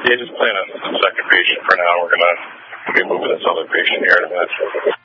Yeah, just plan on the second patient for now. We're going to be moving this other patient here in a minute.